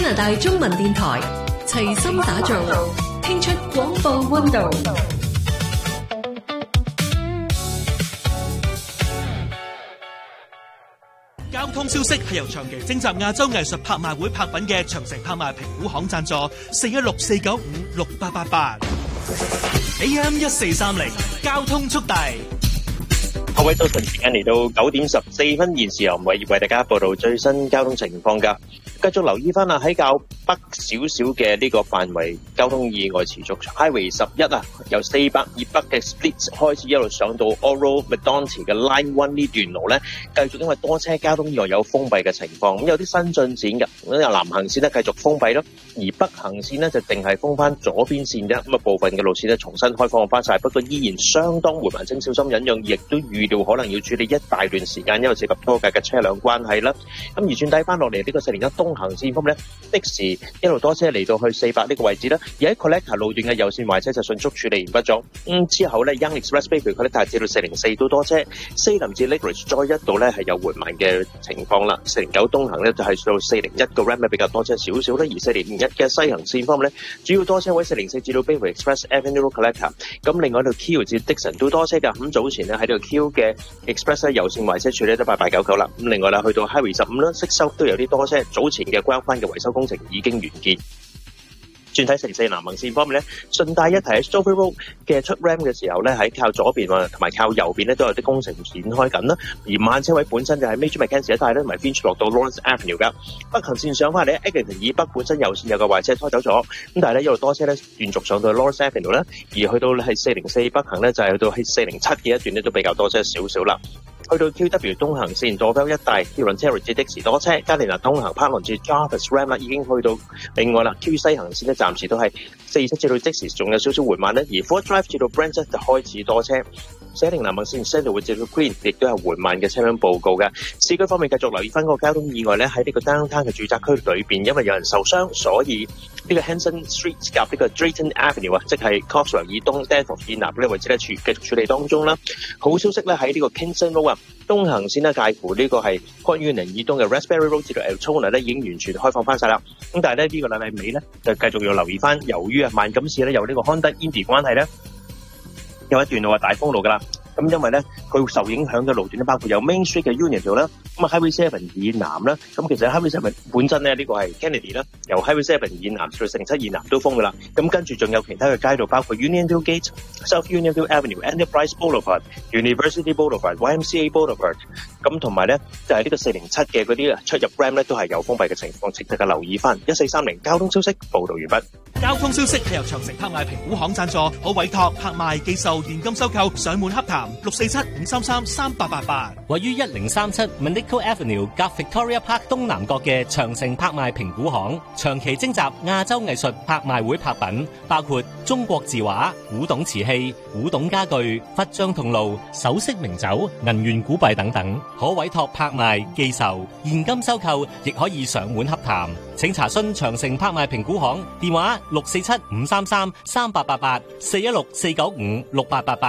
拿大中文電台齊心打造，聽出廣播溫度。 交通消息係由長期徵集亞洲藝術拍賣會拍品嘅長城拍賣評估行贊助，416-495-6888 AM 1430交通速遞。 各位早晨，時間嚟到9點14分，現時由偉業為大家報道最新交通情況㗎。繼續留意翻喺較北少少嘅呢個範圍，交通意外持續。Highway 11啊，由400以北嘅 Split 開始一路上到 Oro Medonte 嘅 Line 1呢段路呢，繼續因為多車交通意外有封閉嘅情況。咁有啲新進展嘅，咁由南行線呢繼續封閉咯，而北行線呢就淨係封翻左邊線啫。咁部分嘅路線呢重新開放翻晒，不過依然相當緩慢，請小心忍讓，亦都預料可能要處理一大段時間，因為涉及多架嘅車輛關係啦。咁而轉睇翻落嚟呢個401東行線方面呢，的士一路多車嚟到去400呢個位置啦，而喺 Collector 路段嘅右線壞車就迅速處理完畢咗。之後呢 Young Express Bay Collector 至到404都多車，西林至 Lakeridge 再一度呢係有緩慢嘅情況啦。409東行呢就係到401個 Ram 比較多車少少啦，而401嘅西行線方面呢，主要多車位404至到 Bayview Express Avenue Collector。咁另外呢 Q 至 Dixon 都多車㗎。咁早前呢喺呢個 Q 嘅 Express 右線壞車處理得8899啦。咁另外啦去到 Highway 15啦，息收都有啲多車，早前嘅關關嘅維修工程已經完結。轉睇404南行線方面咧，順帶一提喺 Strawberry Road 嘅出 Ram 嘅時候咧，喺靠左邊同埋靠右邊咧都有啲工程展開緊啦。而慢車位本身就係 Major Mackenzie 一帶咧，同埋 Finch 落到 Lawrence Avenue 噶。北行線上翻嚟 Eglinton 以北本身右線有個壞車拖走咗，咁但係咧一路多車咧連續上到 Lawrence Avenue 啦，而去到係404北行咧就係去到係407嘅一段咧都比較多車少少啦。去到 QW 東行線 Dorville 一帶 Huron Terrace 至的士多車，加連拿東行 Parkland 至 Jarvis Ram 啦已經去到。另外啦 Q 西行線咧暫時都係47至到的士仲有少少緩慢咧，而 Fort Drive 至到 Brent 就開始多車。410南行線 Sandalwood 至到 Queen 亦都係緩慢嘅車輛報告嘅。市區方面繼續留意翻嗰個交通意外咧，喺呢個 downtown 嘅住宅區裏邊，因為有人受傷，所以呢個 Hanson Street 夾呢個 Drayton Avenue 啊，即係 Coxwell 以東 Danforth 以南呢個位置咧繼續處理當中啦。好消息咧喺呢個 Kingston Road 啊，東行線咧介乎呢個係 Port Union 以東嘅 Raspberry Road 至到 Altona 咧已經完全開放翻晒啦。咁但係咧呢個禮拜尾咧就繼續要留意翻，由於萬錦市咧有呢個 Honda Indy 關係咧。有一段路係大封路噶啦，咁因為咧佢受影響嘅路段咧包括有 Main Street 嘅 Union 道啦，咁啊 Highway 7以南啦，咁其實 Highway 7本身咧呢個係 Kennedy 啦，由 Highway 7以南至到47以南都封噶啦，咁跟住仲有其他嘅街道包括 Uniondale Gate、South Uniondale Avenue、Enterprise Boulevard、University Boulevard、YMCA Boulevard， 咁同埋咧就係呢個407嘅嗰啲出入 Ram 咧都係有封閉嘅情況，請大家留意翻。1430交通消息報道完畢。 交通消息係由長城拍賣評估行贊助，可委託拍賣、寄售、現金收購、上門洽談647-533-3888。 位於1037 Monaco Avenue 夾 Victoria Park 東南角嘅長城拍賣評估行，長期徵集亞洲藝術拍賣會拍品，包括中國字畫、古董瓷器、古董家具、佛像銅爐、首飾名酒、銀元古幣等等，可委託拍賣、寄售、現金收購，亦可以上門洽談。請查詢長城拍賣評估行電話647-533-3888 416-495-6888。